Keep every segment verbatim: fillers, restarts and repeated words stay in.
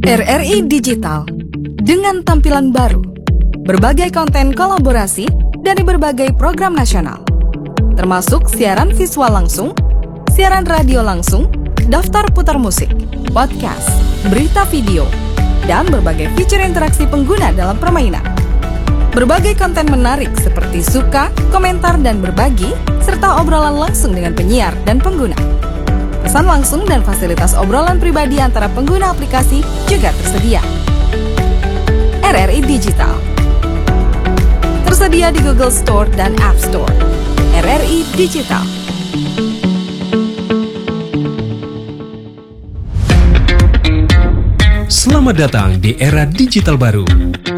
R R I Digital dengan tampilan baru, berbagai konten kolaborasi dari berbagai program nasional, termasuk siaran visual langsung, siaran radio langsung, daftar putar musik, podcast, berita video, dan berbagai fitur interaksi pengguna dalam permainan. Berbagai konten menarik seperti suka, komentar, dan berbagi, serta obrolan langsung dengan penyiar dan pengguna. Pesan langsung dan fasilitas obrolan pribadi antara pengguna aplikasi juga tersedia. R R I Digital tersedia di Google Store dan App Store. R R I Digital. Selamat datang di era digital baru.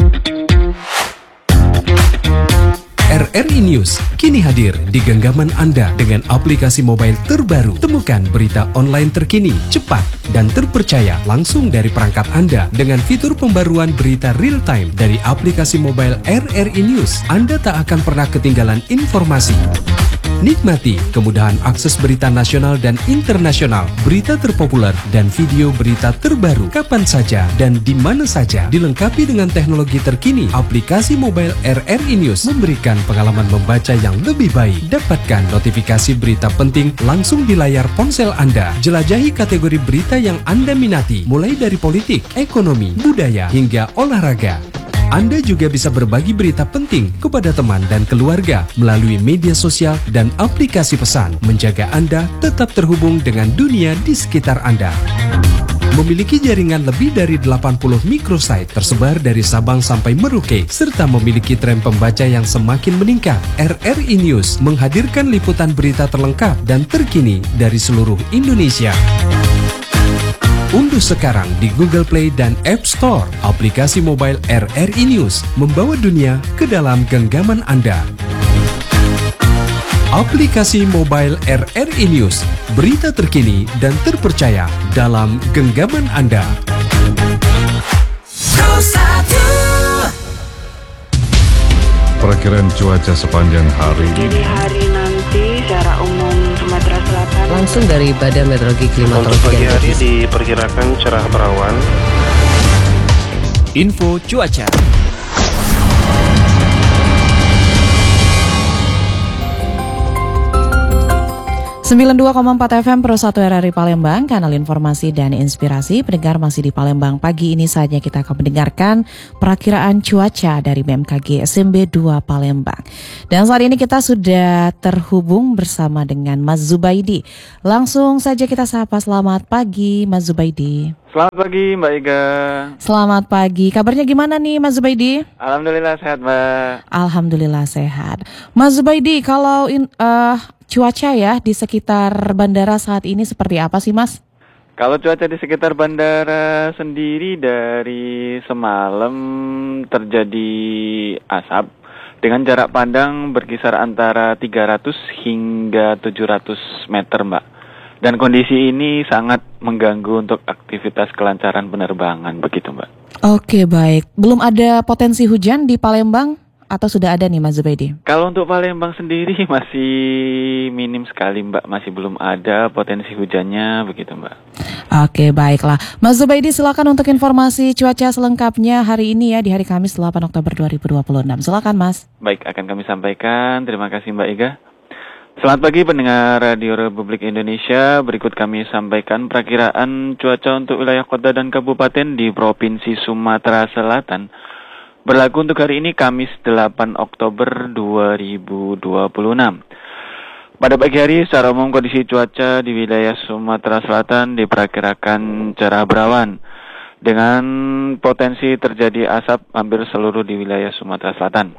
R R I News kini hadir di genggaman Anda dengan aplikasi mobile terbaru. Temukan berita online terkini, cepat, dan terpercaya langsung dari perangkat Anda dengan fitur pembaruan berita real time dari aplikasi mobile R R I News. Anda tak akan pernah ketinggalan informasi. Nikmati kemudahan akses berita nasional dan internasional, berita terpopuler, dan video berita terbaru kapan saja dan di mana saja. Dilengkapi dengan teknologi terkini, aplikasi mobile R R I News memberikan pengalaman membaca yang lebih baik. Dapatkan notifikasi berita penting langsung di layar ponsel Anda. Jelajahi kategori berita yang Anda minati, mulai dari politik, ekonomi, budaya, hingga olahraga. Anda juga bisa berbagi berita penting kepada teman dan keluarga melalui media sosial dan aplikasi pesan, menjaga Anda tetap terhubung dengan dunia di sekitar Anda. Memiliki jaringan lebih dari delapan puluh microsite tersebar dari Sabang sampai Merauke, serta memiliki tren pembaca yang semakin meningkat. R R I News menghadirkan liputan berita terlengkap dan terkini dari seluruh Indonesia. Unduh sekarang di Google Play dan App Store aplikasi mobile R R I News, membawa dunia ke dalam genggaman Anda. Aplikasi mobile R R I News, berita terkini dan terpercaya dalam genggaman Anda. Perakiraan cuaca sepanjang hari. Jadi hari nanti secara umum Sumatera Selatan langsung dari Badan Meteorologi Klimatologi. Untuk pagi hari diperkirakan cerah berawan. Info cuaca. sembilan puluh dua koma empat F M Pro satu R R I Palembang, kanal informasi dan inspirasi. Pendengar masih di Palembang. Pagi ini saatnya kita akan mendengarkan perakiraan cuaca dari B M K G S M B dua Palembang. Dan saat ini kita sudah terhubung bersama dengan Mas Zubaidi. Langsung saja kita sapa. Selamat pagi Mas Zubaidi. Selamat pagi Mbak Iga. Selamat pagi. Kabarnya gimana nih Mas Zubaidi? Alhamdulillah sehat Mbak. Alhamdulillah sehat. Mas Zubaidi, kalau in, uh, cuaca ya di sekitar bandara saat ini seperti apa sih Mas? Kalau cuaca di sekitar bandara sendiri dari semalam terjadi asap dengan jarak pandang berkisar antara tiga ratus hingga tujuh ratus meter Mbak. Dan kondisi ini sangat mengganggu untuk aktivitas kelancaran penerbangan begitu Mbak. Oke baik, belum ada potensi hujan di Palembang? Atau sudah ada nih Mas Zubaidi? Kalau untuk Palembang sendiri masih minim sekali Mbak, masih belum ada potensi hujannya begitu Mbak. Oke baiklah, Mas Zubaidi silakan untuk informasi cuaca selengkapnya hari ini ya di hari Kamis delapan Oktober dua ribu dua puluh enam. Silakan Mas. Baik, akan kami sampaikan. Terima kasih Mbak Iga. Selamat pagi pendengar Radio Republik Indonesia. Berikut kami sampaikan perakiraan cuaca untuk wilayah kota dan kabupaten di Provinsi Sumatera Selatan. Berlaku untuk hari ini Kamis delapan Oktober dua ribu dua puluh enam. Pada pagi hari secara umum kondisi cuaca di wilayah Sumatera Selatan diperkirakan cerah berawan dengan potensi terjadi asap hampir seluruh di wilayah Sumatera Selatan.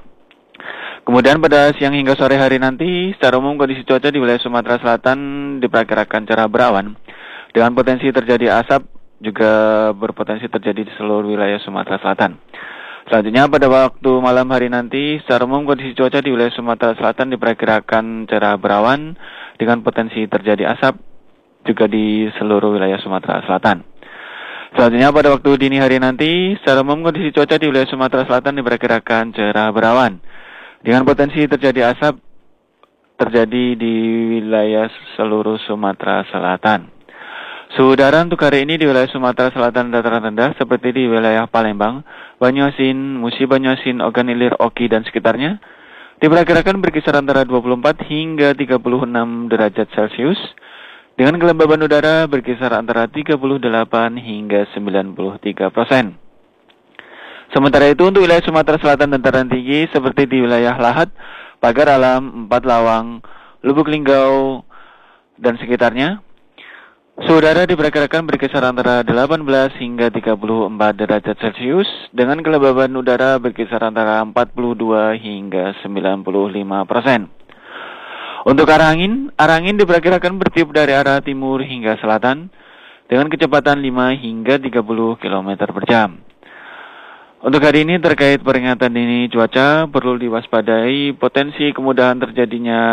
Kemudian pada siang hingga sore hari nanti secara umum kondisi cuaca di wilayah Sumatera Selatan diperkirakan cerah berawan dengan potensi terjadi asap juga berpotensi terjadi di seluruh wilayah Sumatera Selatan. Selanjutnya pada waktu malam hari nanti secara umum kondisi cuaca di wilayah Sumatera Selatan diperkirakan cerah berawan dengan potensi terjadi asap juga di seluruh wilayah Sumatera Selatan. Selanjutnya pada waktu dini hari nanti secara umum kondisi cuaca di wilayah Sumatera Selatan diperkirakan cerah berawan dengan potensi terjadi asap terjadi di wilayah seluruh Sumatera Selatan. Suhu udara untuk hari ini di wilayah Sumatera Selatan dataran rendah seperti di wilayah Palembang, Banyuasin, Musi Banyuasin, Ogan Ilir, Oki dan sekitarnya diperkirakan berkisar antara dua puluh empat hingga tiga puluh enam derajat Celcius dengan kelembaban udara berkisar antara tiga puluh delapan hingga sembilan puluh tiga persen. Sementara itu untuk wilayah Sumatera Selatan dataran tinggi seperti di wilayah Lahat, Pagar Alam, Empat Lawang, Lubuk Linggau dan sekitarnya, suhu udara diperkirakan berkisar antara delapan belas hingga tiga puluh empat derajat Celcius dengan kelembaban udara berkisar antara empat puluh dua hingga sembilan puluh lima persen. Untuk arah angin, arah angin diperkirakan bertiup dari arah timur hingga selatan dengan kecepatan lima hingga tiga puluh kilometer per jam. Untuk hari ini terkait peringatan dini cuaca perlu diwaspadai potensi kemudahan terjadinya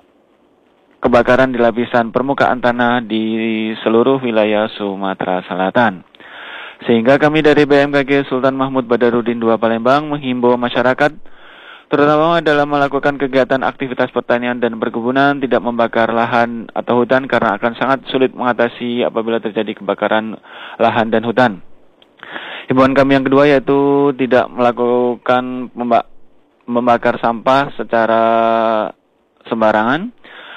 kebakaran di lapisan permukaan tanah di seluruh wilayah Sumatera Selatan. Sehingga kami dari B M K G Sultan Mahmud Badarudin dua Palembang menghimbau masyarakat terutama dalam melakukan kegiatan aktivitas pertanian dan perkebunan tidak membakar lahan atau hutan karena akan sangat sulit mengatasi apabila terjadi kebakaran lahan dan hutan. Himbauan kami yang kedua yaitu tidak melakukan memba- membakar sampah secara sembarangan.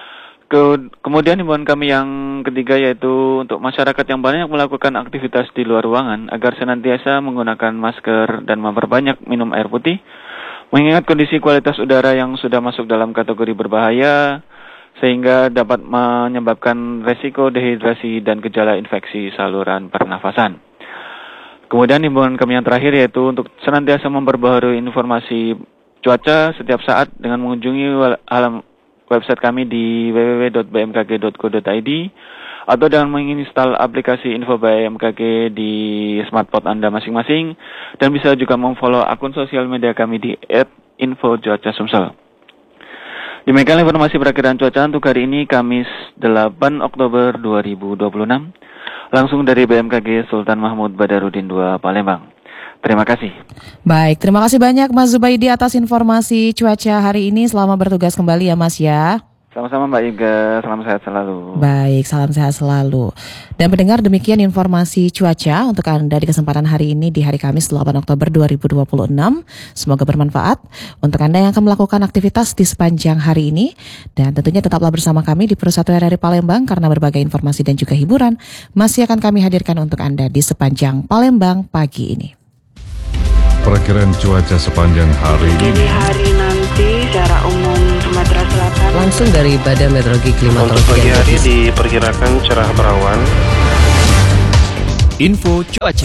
Ke- kemudian himbauan kami yang ketiga yaitu untuk masyarakat yang banyak melakukan aktivitas di luar ruangan agar senantiasa menggunakan masker dan memperbanyak minum air putih, mengingat kondisi kualitas udara yang sudah masuk dalam kategori berbahaya sehingga dapat menyebabkan resiko dehidrasi dan gejala infeksi saluran pernafasan. Kemudian himbauan kami yang terakhir yaitu untuk senantiasa memperbaharui informasi cuaca setiap saat dengan mengunjungi alam website kami di w w w dot b m k g dot co dot i d atau dengan menginstal aplikasi Info B M K G di smartphone Anda masing-masing dan bisa juga memfollow akun sosial media kami di et info cuaca sumsel. Demikian informasi perakiraan cuaca untuk hari ini Kamis delapan Oktober dua ribu dua puluh enam langsung dari B M K G Sultan Mahmud Badarudin dua Palembang. Terima kasih. Baik, terima kasih banyak Mas Zubaidi atas informasi cuaca hari ini. Selamat bertugas kembali ya Mas ya. Sama-sama Mbak Iga, salam sehat selalu. Baik, salam sehat selalu. Dan pendengar, demikian informasi cuaca untuk Anda di kesempatan hari ini di hari Kamis delapan Oktober dua ribu dua puluh enam. Semoga bermanfaat untuk Anda yang akan melakukan aktivitas di sepanjang hari ini. Dan tentunya tetaplah bersama kami di Persatuan R R I Palembang karena berbagai informasi dan juga hiburan masih akan kami hadirkan untuk Anda di sepanjang Palembang pagi ini. Perakiraan cuaca sepanjang hari Dini ini. hari nanti secara umum Sumatera Selatan Langsung dari Badan Meteorologi Untuk Klimatologi pagi dan hari Geofisika. diperkirakan cerah berawan. Info cuaca.